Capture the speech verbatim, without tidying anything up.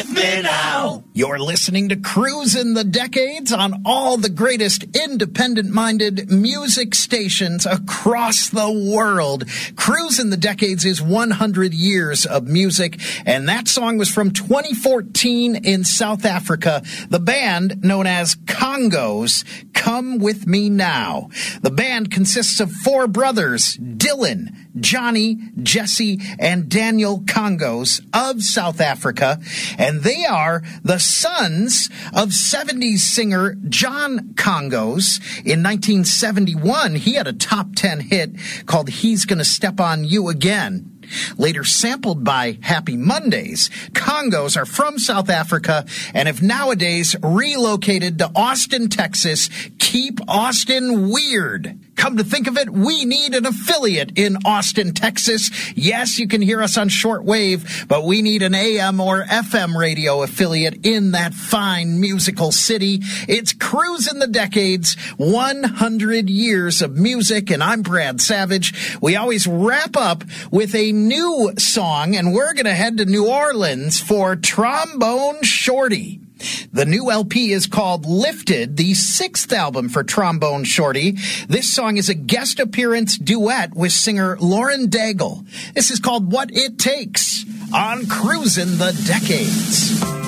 with me now. You're listening to Cruisin' the Decades on all the greatest independent-minded music stations across the world. Cruisin' the Decades is one hundred years of music, and that song was from twenty fourteen in South Africa. The band, known as Congos, Come With Me Now. The band consists of four brothers, Dylan, Johnny, Jesse, and Daniel Congos of South Africa, and they are the sons of seventies singer John Congos. In nineteen seventy-one, he had a top ten hit called He's Gonna Step on You Again. Later sampled by Happy Mondays, Congos are from South Africa and have nowadays relocated to Austin, Texas. Keep Austin weird. Come to think of it, we need an affiliate in Austin, Texas. Yes, you can hear us on shortwave, but we need an A M or F M radio affiliate in that fine musical city. It's Cruisin' the Decades, one hundred years of music, and I'm Brad Savage. We always wrap up with a new song, and we're going to head to New Orleans for Trombone Shorty. The new L P is called Lifted, the sixth album for Trombone Shorty. This song is a guest appearance duet with singer Lauren Daigle. This is called What It Takes on Cruisin' the Decades.